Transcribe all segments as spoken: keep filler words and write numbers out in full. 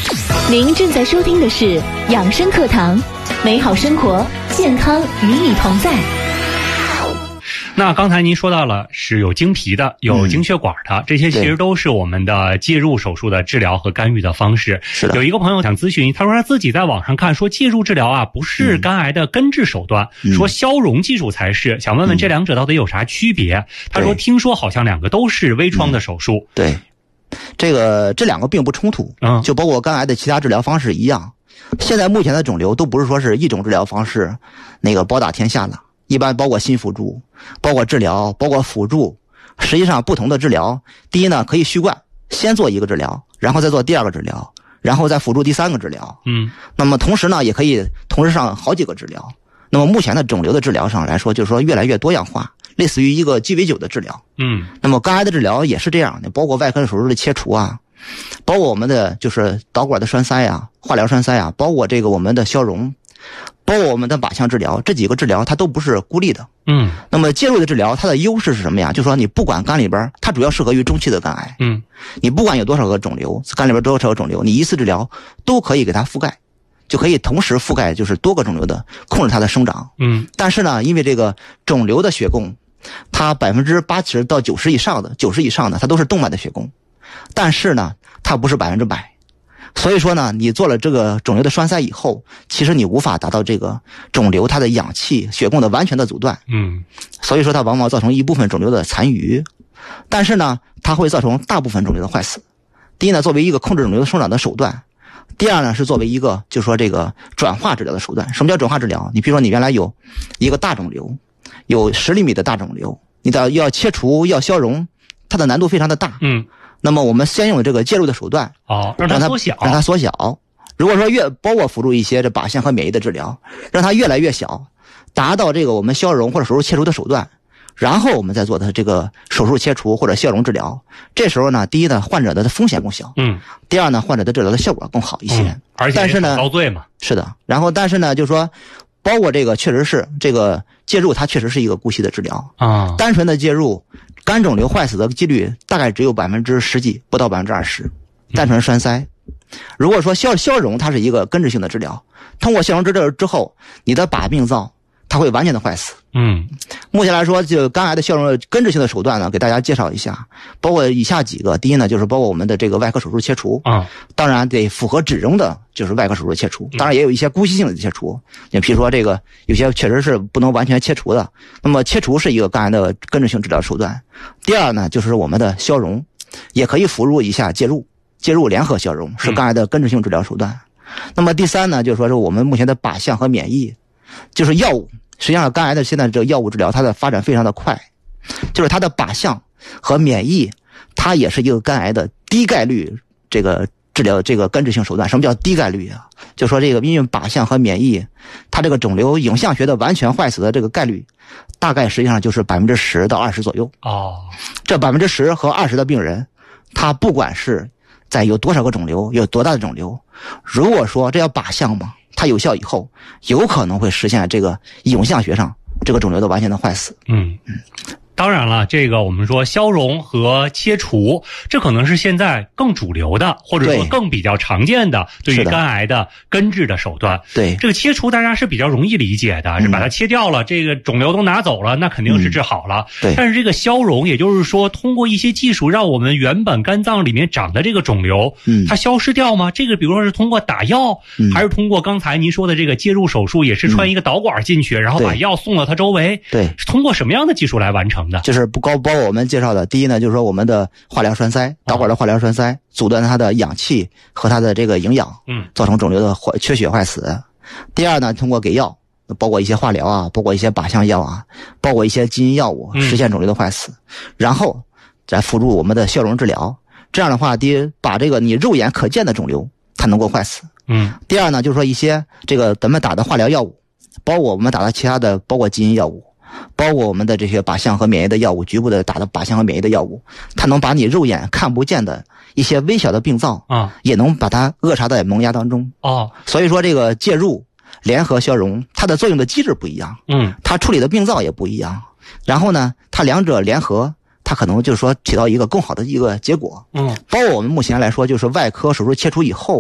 您正在收听的是养生课堂，美好生活，健康与你同在。 那刚才您说到了是有经皮的，有经血管的，嗯、这些其实都是我们的介入手术的治疗和干预的方式。 是的。 有一个朋友想咨询，他说他自己在网上看说介入治疗啊不是肝癌的根治手段，嗯、说消融技术才是，想问问这两者到底有啥区别？嗯、他说听说好像两个都是微创的手术。 嗯、对，这个这两个并不冲突，嗯，就包括肝癌的其他治疗方式一样。现在目前的肿瘤都不是说是一种治疗方式那个包打天下了。一般包括新辅助，包括治疗，包括辅助。实际上不同的治疗，第一呢可以序贯，先做一个治疗，然后再做第二个治疗，然后再辅助第三个治疗。嗯。那么同时呢也可以同时上好几个治疗。那么目前的肿瘤的治疗上来说，就是说越来越多样化，类似于一个鸡尾酒的治疗。嗯。那么肝癌的治疗也是这样的，包括外科手术的切除啊，包括我们的就是导管的栓塞啊，化疗栓塞啊，包括这个我们的消融。包括我们的靶向治疗，这几个治疗它都不是孤立的。嗯。那么介入的治疗，它的优势是什么呀？就是说你不管肝里边，它主要适合于中期的肝癌。嗯。你不管有多少个肿瘤，肝里边多少个肿瘤，你一次治疗都可以给它覆盖，就可以同时覆盖就是多个肿瘤的，控制它的生长。嗯。但是呢，因为这个肿瘤的血供，它百分之八十到九十以上的，九十以上的，它都是动脉的血供，但是呢，它不是百分之百。所以说呢，你做了这个肿瘤的栓塞以后，其实你无法达到这个肿瘤它的氧气血供的完全的阻断。嗯。所以说它往往造成一部分肿瘤的残余，但是呢，它会造成大部分肿瘤的坏死。第一呢，作为一个控制肿瘤的生长的手段；第二呢，是作为一个就是说这个转化治疗的手段。什么叫转化治疗？你比如说你原来有一个大肿瘤，有十厘米的大肿瘤，你的要切除要消融，它的难度非常的大。嗯。那么我们先用这个介入的手段， 哦，让它缩小， 让它缩小。如果说越包括辅助一些这靶向和免疫的治疗，让它越来越小，达到这个我们消融或者手术切除的手段，然后我们再做的这个手术切除或者消融治疗。这时候呢，第一呢，患者的风险更小，嗯，第二呢，患者的治疗的效果更好一些，嗯、 而且但是呢， 高罪嘛， 是的。然后但是呢，就是说，包括这个确实是这个介入，它确实是一个姑息的治疗啊，单纯的介入。肝肿瘤坏死的几率大概只有百分之十几，不到百分之二十，单纯栓塞。如果说消消融，它是一个根治性的治疗，通过消融治疗之后，你的靶病灶它会完全的坏死。嗯，目前来说，就肝癌的消融根治性的手段呢，给大家介绍一下，包括以下几个。第一呢，就是包括我们的这个外科手术切除啊，当然得符合指征的，就是外科手术切除。当然也有一些姑息性的切除，你比如说这个有些确实是不能完全切除的。那么切除是一个肝癌的根治性治疗手段。第二呢，就是我们的消融，也可以辅助一下介入，介入联合消融是肝癌的根治性治疗手段。嗯、那么第三呢，就是说是我们目前的靶向和免疫，就是药物。实际上肝癌的现在这个药物治疗它的发展非常的快，就是它的靶向和免疫，它也是一个肝癌的低概率这个治疗这个根治性手段。什么叫低概率啊？就说这个因为靶向和免疫，它这个肿瘤影像学的完全坏死的这个概率，大概实际上就是百分之十到二十左右。哦，这百分之十和二十的病人，他不管是在有多少个肿瘤，有多大的肿瘤，如果说这要靶向嘛，它有效以后，有可能会实现这个影像学上这个肿瘤的完全的坏死。嗯嗯。当然了，这个我们说消融和切除，这可能是现在更主流的，或者说更比较常见的对于肝癌的根治的手段。 对， 这个切除大家是比较容易理解的，是把它切掉了，这个肿瘤都拿走了，那肯定是治好了。 对， 但是这个消融，也就是说通过一些技术让我们原本肝脏里面长的这个肿瘤，嗯，它消失掉吗？这个比如说是通过打药，嗯，还是通过刚才您说的这个介入手术，也是穿一个导管进去，嗯，然后把药送到它周围？ 对， 是通过什么样的技术来完成？ 就是不高包括我们介绍的，第一呢，就是说我们的化疗栓塞，导管的化疗栓塞，阻断它的氧气和它的这个营养，嗯，造成肿瘤的坏缺血坏死。第二呢，通过给药，包括一些化疗啊，包括一些靶向药啊，包括一些基因药物，实现肿瘤的坏死，嗯，然后再辅助我们的消融治疗。这样的话，第一，把这个你肉眼可见的肿瘤它能够坏死，嗯。第二呢，就是说一些这个咱们打的化疗药物，包括我们打的其他的，包括基因药物。包括我们的这些靶向和免疫的药物，局部的打的靶向和免疫的药物，它能把你肉眼看不见的一些微小的病灶啊，也能把它扼杀在萌芽当中。哦，所以说这个介入联合消融，它的作用的机制不一样，嗯，它处理的病灶也不一样。然后呢，它两者联合，它可能就是说起到一个更好的一个结果。嗯，包括我们目前来说，就是外科手术切除以后，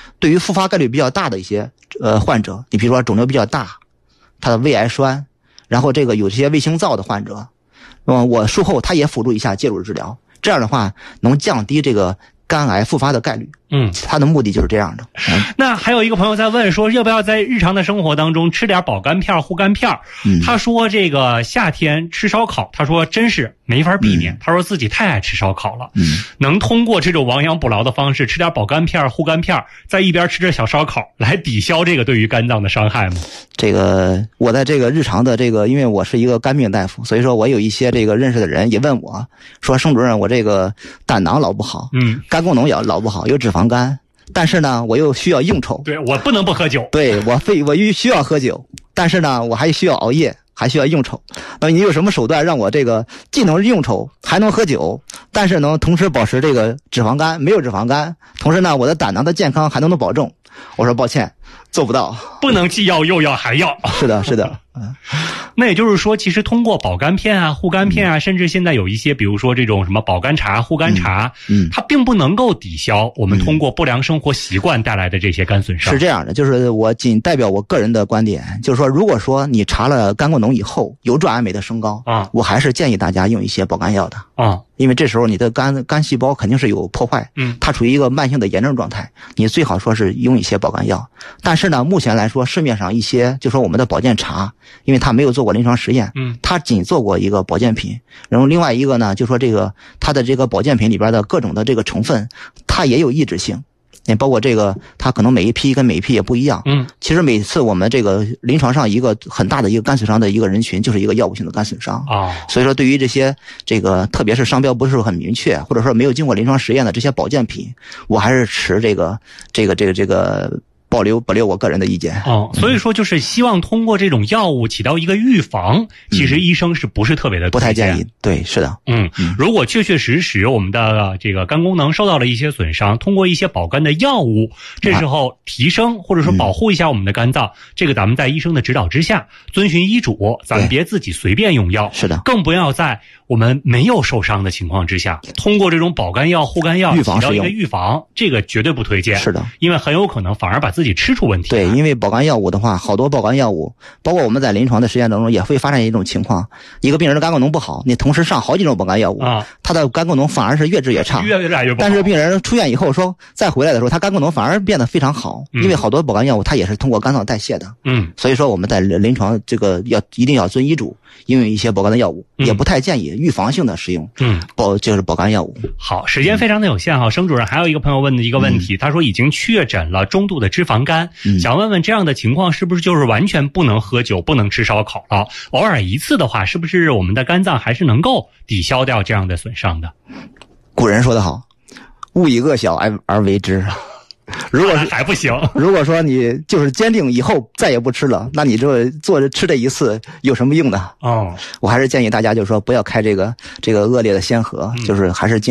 对于复发概率比较大的一些呃患者，你比如说肿瘤比较大，他的胃癌栓，然后这个有些胃性燥的患者，那么我术后他也辅助一下介入治疗，这样的话能降低这个肝癌复发的概率。 嗯， 他的目的就是这样的。 嗯、那还有一个朋友在问说，要不要在日常的生活当中吃点保肝片、护肝片？嗯，他说这个夏天吃烧烤，他说真是没法避免。嗯、他说自己太爱吃烧烤了。嗯，能通过这种亡羊补牢的方式吃点保肝片、护肝片，在一边吃着小烧烤来抵消这个对于肝脏的伤害吗？ 这个我在这个日常的这个，因为我是一个肝病大夫，所以说我有一些这个认识的人也问我说，盛主任，我这个胆囊老不好，嗯，肝功能也老不好，有脂肪肝，但是呢我又需要应酬， 对，我不能不喝酒， 对，我非我需要喝酒，但是呢我还需要熬夜，还需要应酬。那你有什么手段让我这个既能应酬还能喝酒，但是能同时保持这个脂肪肝没有脂肪肝，同时呢我的胆囊的健康还能保证？我说抱歉，做不到， 不能既要又要还要。 是的，是的。嗯， 那也就是说，其实通过保肝片啊、护肝片啊，嗯、甚至现在有一些，比如说这种什么保肝茶、护肝茶，嗯，嗯它并不能够抵消我们通过不良生活习惯带来的这些肝损伤。 是这样的，就是我仅代表我个人的观点，就是说，如果说你查了肝功能以后有转氨酶的升高啊，我还是建议大家用一些保肝药的啊，因为这时候你的肝肝细胞肯定是有破坏，嗯，它处于一个慢性的炎症状态，你最好说是用一些保肝药。但是呢，目前来说，市面上一些就说我们的保健茶，因为它没有做过临床实验，嗯，它仅做过一个保健品，然后另外一个呢，就说这个它的这个保健品里边的各种的这个成分，它也有抑制性。也包括这个，它可能每一批跟每一批也不一样。嗯，其实每次我们这个临床上一个很大的一个肝损伤的一个人群，就是一个药物性的肝损伤啊。所以说，对于这些这个，特别是商标不是很明确，或者说没有经过临床实验的这些保健品，我还是持这个这个这个这个。保留保留我个人的意见哦，所以说就是希望通过这种药物起到一个预防，嗯、其实医生是不是特别的不太建议？对，是的， 嗯，嗯如果确确实实我们的这个肝功能受到了一些损伤，通过一些保肝的药物，这时候提升或者说保护一下我们的肝脏，嗯、这个咱们在医生的指导之下，遵循医嘱，咱们别自己随便用药， 是的， 更不要在我们没有受伤的情况之下，通过这种保肝药、护肝药预防起到一个预防，这个绝对不推荐。 是的， 因为很有可能反而把自己吃出问题。 对，因为保肝药物的话，好多保肝药物，包括我们在临床的实验当中也会发现一种情况：一个病人的肝功能不好，你同时上好几种保肝药物，啊，他的肝功能反而是越治越差， 越来越不好。 但是病人出院以后说再回来的时候，他肝功能反而变得非常好，嗯、因为好多保肝药物它也是通过肝脏代谢的。嗯，所以说我们在临床这个要一定要遵医嘱，因为一些保肝的药物，嗯、也不太建议预防性的使用。嗯，保就是保肝药物。 好，时间非常的有限哈，盛主任还有一个朋友问的一个问题，嗯、他说已经确诊了中度的脂肪肝，嗯、想问问这样的情况是不是就是完全不能喝酒、不能吃烧烤了？偶尔一次的话，是不是我们的肝脏还是能够抵消掉这样的损伤的？ 古人说得好，勿以恶小而而为之。如果是还不行， 如果说你就是坚定以后再也不吃了，那你这做吃这一次有什么用呢？哦，我还是建议大家就是说不要开这个这个恶劣的先河，嗯、就是还是尽